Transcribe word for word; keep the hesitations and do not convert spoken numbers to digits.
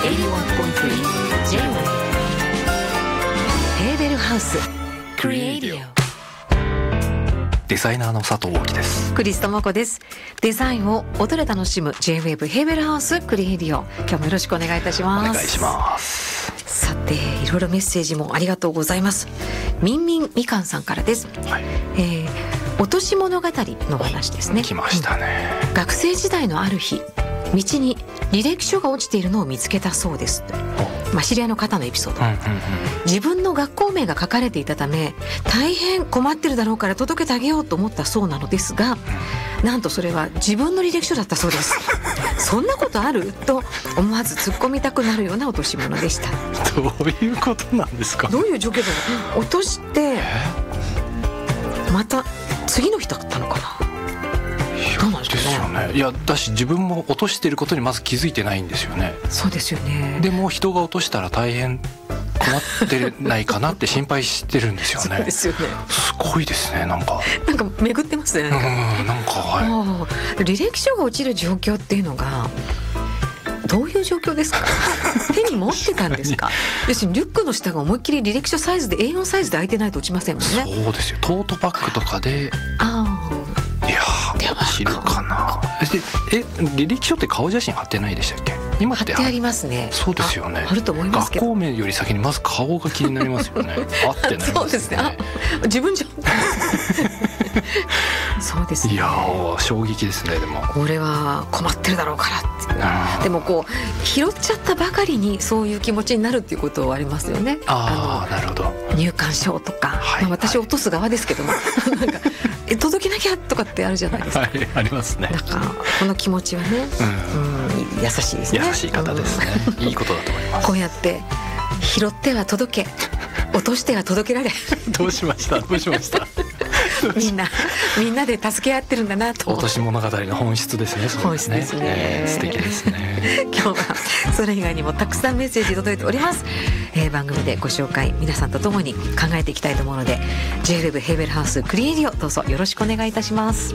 エイティワンポイントスリー J-ウェーブ ヘーベルハウスクリエイディオ。 デザイナーの佐藤大樹です。 クリストモコです。デザインを音で楽しむ J-ウェーブ ヘーベルハウスクリエイディオ、今日もよろしくお願いいたします。 お願いします。 さて、いろいろメッセージもありがとうございます。みんみんみかんさんからです、はい。えー、落とし物語の話ですね。 来ましたね、 うん、学生時代のある日、道に履歴書が落ちているのを見つけたそうです。まあ、知り合いの方のエピソード、うんうんうん、自分の学校名が書かれていたため大変困ってるだろうから届けてあげようと思ったそうなのですが、うん、なんとそれは自分の履歴書だったそうですそんなことあると思わず突っ込みたくなるような落とし物でした。 どういうことなんですか？ どういう状況だろう。落としてまた次の日だったのかな。どうなんですかね。 いや、だし自分も落としていることにまず気づいてないんですよね。 そうですよね。 でも人が落としたら大変困ってないかなって心配してるんですよね。 そうですよね。 すごいですね。なんかなんか巡ってますね。 うん、なんか、はい、履歴書が落ちる状況っていうのがどういう状況ですか？手に持ってたんですか？要するにリュックの下が思いっきり履歴書サイズで エーよん サイズで空いてないと落ちませんもんね。 そうですよ。トートバッグとかで、 ああ、いやー落ちるかな。え、え、履歴書って顔写真貼ってないでしたっけ？今って貼ってありますね。 そうですよね。 あると思いますけど、 学校名より先にまず顔が気になりますよね。あってなりますね。 そうですね。あ、自分じゃそうですね。 いやー衝撃ですね。でもこれは困ってるだろうからって。でもこう拾っちゃったばかりにそういう気持ちになるっていうことはありますよね。 ああ、なるほど。 入館証とか、 はい、 まあ、私落とす側ですけども、はい、なんかえ届けなきゃとかってあるじゃないですか。 はい、ありますね。 だからこの気持ちはね、うんうん、優しいですね。 優しい方ですね、うん、いいことだと思います。 こうやって拾っては届け、落としては届けられどうしましたどうしましたみんなみんなで助け合ってるんだなと。 落とし物語の本質ですね。 本質ですね、 えー、素敵ですね。 今日はそれ以外にもたくさんメッセージ届いております、えー、番組でご紹介皆さんとともに考えていきたいと思うので J-ウェーブ ヘーベルハウスクリエイディオ、どうぞよろしくお願いいたします。